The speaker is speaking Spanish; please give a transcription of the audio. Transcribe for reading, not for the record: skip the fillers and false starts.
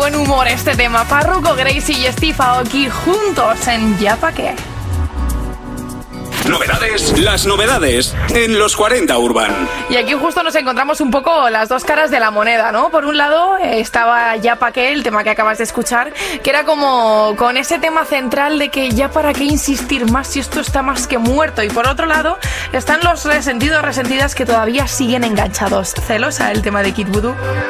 buen humor este tema. Farruko, Gracie y Steve Aoki juntos en Ya Pa' Qué. Novedades, las novedades en los 40 Urban. Y aquí justo nos encontramos un poco las dos caras de la moneda, ¿no? Por un lado estaba Ya Pa' Qué, el tema que acabas de escuchar, que era como con ese tema central de que ya para qué insistir más si esto está más que muerto. Y por otro lado están los resentidos, resentidas que todavía siguen enganchados. Celosa, el tema de Kid Voodoo.